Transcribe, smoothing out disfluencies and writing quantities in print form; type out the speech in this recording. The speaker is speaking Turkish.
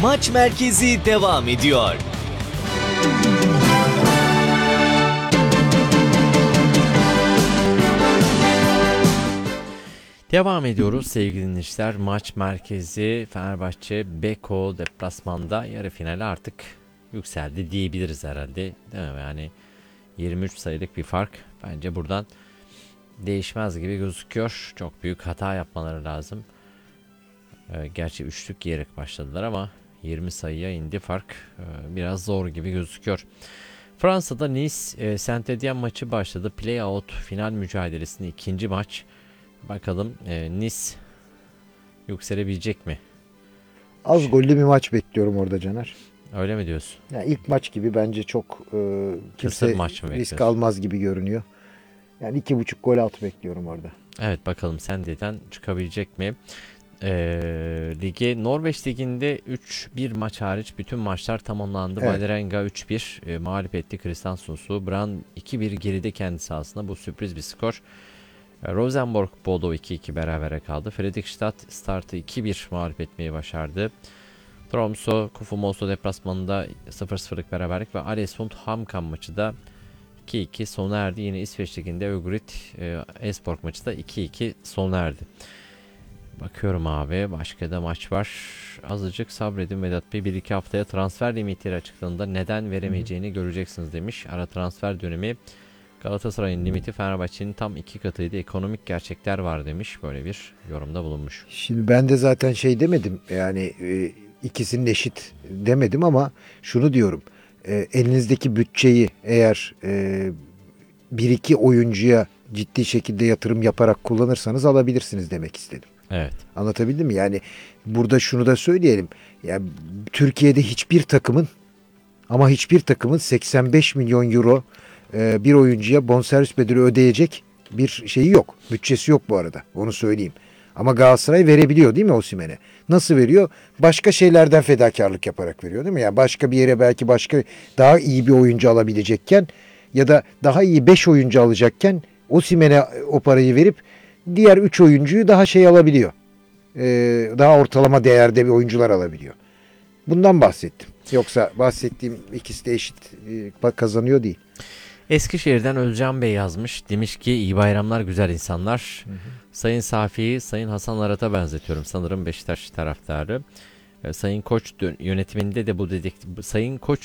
Maç Merkezi devam ediyor. Devam ediyoruz sevgili dinleyiciler. Maç merkezi Fenerbahçe Beko deplasmanda yarı finale artık yükseldi diyebiliriz herhalde. Değil mi? Yani 23 sayılık bir fark. Bence buradan değişmez gibi gözüküyor. Çok büyük hata yapmaları lazım. Gerçi üçlük yiyerek başladılar ama 20 sayıya indi fark. Biraz zor gibi gözüküyor. Fransa'da Nice Saint-Étienne maçı başladı. Play-out final mücadelesinin ikinci maç. Bakalım Nice yükselebilecek mi? Az gollü bir maç bekliyorum orada Caner. Öyle mi diyorsun? Yani ilk maç gibi bence çok kimse maç mı risk bekliyorsun? almaz gibi görünüyor. Yani 2,5 gol altı bekliyorum orada. Evet, bakalım Saint-Étienne çıkabilecek mi? Norveç Ligi'nde 3-1 maç hariç bütün maçlar tamamlandı. Evet. Vålerenga 3-1 mağlup etti Kristiansunds'u. Brann 2-1 geride kendi sahasında. Bu sürpriz bir skor. Rosenborg Bodo 2-2 berabere kaldı. Fredrikstad Start'ı 2-1 mağlup etmeyi başardı. Tromsø Kufumoso deplasmanında 0-0'lık beraberlik ve Alesund Hamkan maçı da 2-2 sona erdi. Yine İsveç Ligi'nde Ögrit Esporg maçı da 2-2 sona erdi. Bakıyorum abi, başka da maç var. Azıcık sabredin Vedat Bey. 1-2 haftaya transfer limitleri açıklandığında neden veremeyeceğini göreceksiniz demiş. Ara transfer dönemi Galatasaray'ın limiti Fenerbahçe'nin tam 2 katıydı. Ekonomik gerçekler var demiş. Böyle bir yorumda bulunmuş. Şimdi ben de zaten şey demedim. Yani ikisinin eşit demedim ama şunu diyorum. Elinizdeki bütçeyi eğer 1-2 oyuncuya ciddi şekilde yatırım yaparak kullanırsanız alabilirsiniz demek istedim. Evet. Anlatabildim mi? Yani burada şunu da söyleyelim. Yani Türkiye'de hiçbir takımın 85 milyon euro bir oyuncuya bonservis bedeli ödeyecek bir şeyi yok. Bütçesi yok bu arada. Onu söyleyeyim. Ama Galatasaray verebiliyor değil mi Osimhen'e? Nasıl veriyor? Başka şeylerden fedakarlık yaparak veriyor değil mi? Yani başka bir yere belki başka daha iyi bir oyuncu alabilecekken ya da daha iyi 5 oyuncu alacakken Osimhen'e o parayı verip diğer 3 oyuncuyu daha şey alabiliyor. Daha ortalama değerde bir oyuncular alabiliyor. Bundan bahsettim. Yoksa bahsettiğim ikisi de eşit kazanıyor değil. Eskişehir'den Özcan Bey yazmış. Demiş ki iyi bayramlar güzel insanlar. Sayın Safi'yi Sayın Hasan Arat'a benzetiyorum. Sanırım Beşiktaş taraftarı. Sayın Koç yönetiminde de bu dedik. Sayın Koç